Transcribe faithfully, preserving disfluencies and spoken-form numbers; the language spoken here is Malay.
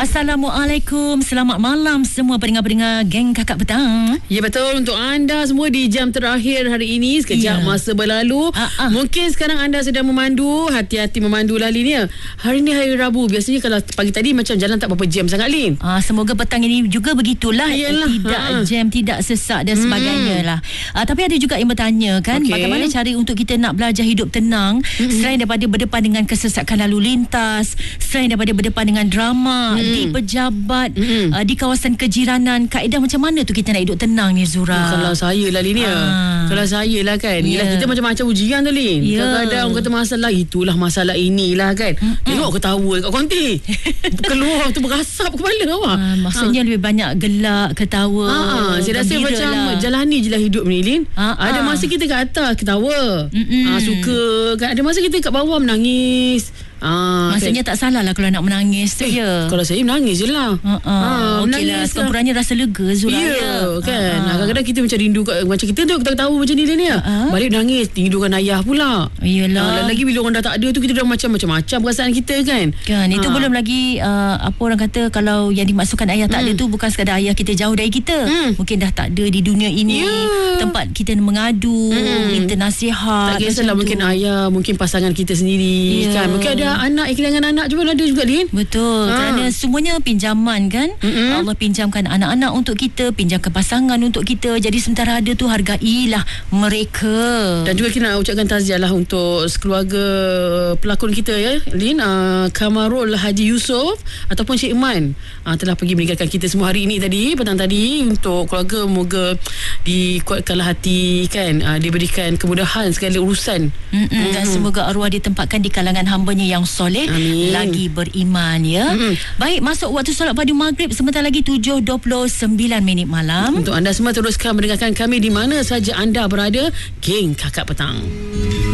Assalamualaikum, selamat malam semua pendengar-pendengar geng Kakak Petang. Ya betul, untuk anda semua di jam terakhir hari ini, sekejap ya. masa berlalu. Uh-uh. Mungkin sekarang anda sedang memandu, hati-hati memandu lah Lin ya. Hari ni hari Rabu, biasanya kalau pagi tadi macam jalan tak berapa jam sangat Lin. Uh, semoga petang ini juga begitulah. Yalah. Tidak uh-uh. jam, tidak sesak dan hmm. sebagainya lah. Uh, tapi ada juga yang bertanya kan, okay. bagaimana cara untuk kita nak belajar hidup tenang hmm. selain daripada berdepan dengan kesesakan lalu lintas, selain daripada berdepan dengan drama hmm. di pejabat, hmm. uh, di kawasan kejiranan. Kaedah macam mana tu kita nak hidup tenang ni Zura? Hmm, kalau saya lah Lin ya. Ah. Kalau saya lah kan. Yeah. Yelah, kita macam-macam ujian tu Lin. Yeah. Kadang-kadang orang kata masalah itulah masalah inilah kan. Mm-mm. Tengok ketawa kat konti. Keluar tu berasap kepala awak. Ah, maksudnya ha. lebih banyak gelak, ketawa. Ha, saya rasa macam lah. jalani je lah hidup ni Lin. Ha, ada ha. masa kita kat atas ketawa. Ha, suka kan. Ada masa kita kat bawah menangis. Ah, maksudnya kan. tak salah lah kalau nak menangis tu eh, ya. Kalau saya menangis je lah. Uh, uh, ha, Okey lah, sekurang-kurangnya rasa lega Zura. Ya, ya. kan. Uh, uh. Kadang-kadang kita macam rindu, macam kita tu ketawa macam ni ni. Uh, uh. Balik menangis, rindukan ayah pula. Iyalah. Uh, lagi bila orang dah tak ada tu, kita dah macam-macam perasaan kita kan. Kan, itu uh. belum lagi uh, apa orang kata, kalau yang dimaksudkan ayah tak hmm. ada tu bukan sekadar ayah kita jauh dari kita. Hmm. Mungkin dah tak ada di dunia ini. Yeah. Tempat kita mengadu, hmm. minta nasihat. Tak kisahlah, mungkin ayah, mungkin pasangan kita sendiri. Yeah. Kan. Mungkin ada anak yang kehilangan anak juga ada juga Lin. Betul. Ha. Kerana semuanya pinjaman kan. Mm-mm. Allah pinjamkan anak-anak untuk kita, pinjamkan pasangan untuk kita. Jadi sementara ada tu, hargailah mereka. Dan juga kita nak ucapkan takziah lah untuk sekeluarga pelakon kita ya Lin, uh, Kamarul Haji Yusof ataupun Cik Iman uh, telah pergi meninggalkan kita semua hari ini tadi, petang tadi. Untuk keluarga, moga dikuatkanlah hati kan, uh, diberikan kemudahan segala urusan. Mm-mm. Dan semoga arwah ditempatkan di kalangan hambanya yang soleh. Amin. Lagi beriman ya. Mm-hmm. Baik, masuk waktu solat padu maghrib sebentar lagi, tujuh dua puluh sembilan minit malam. Untuk anda semua teruskan mendengarkan kami di mana saja anda berada, geng Kakak Petang.